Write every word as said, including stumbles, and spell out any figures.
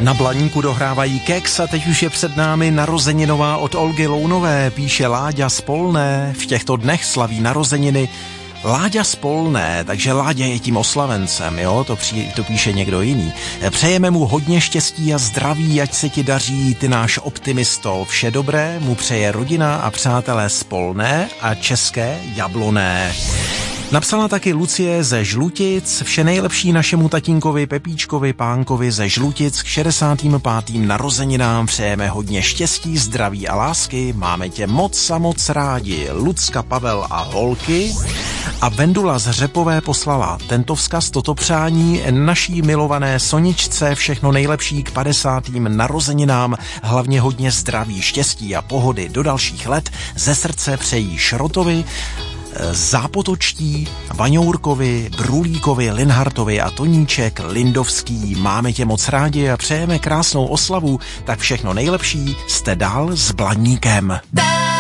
Na Blaníku dohrávají Keks a teď už je před námi narozeninová od Olgy Lounové, píše Láďa z Polné. V těchto dnech slaví narozeniny Láďa z Polné, takže Láďa je tím oslavencem, jo, to, při, to píše někdo jiný. Přejeme mu hodně štěstí a zdraví, ať se ti daří, ty náš optimisto. Vše dobré mu přeje rodina a přátelé z Polné a České Jabloné. Napsala taky Lucie ze Žlutic, vše nejlepší našemu tatínkovi Pepíčkovi Pánkovi ze Žlutic k šedesátým pátým narozeninám, přejeme hodně štěstí, zdraví a lásky, máme tě moc a moc rádi, Lucka, Pavel a holky. A Vendula z Řepové poslala tento vzkaz, toto přání naší milované Soničce, všechno nejlepší k padesátým narozeninám, hlavně hodně zdraví, štěstí a pohody do dalších let, ze srdce přejí Šrotovi, Zápotočtí, Vaňourkovi, Brulíkovi, Linhartovi a Toníček, Lindovský. Máme tě moc rádi a přejeme krásnou oslavu, tak všechno nejlepší, jste dál s Blaníkem.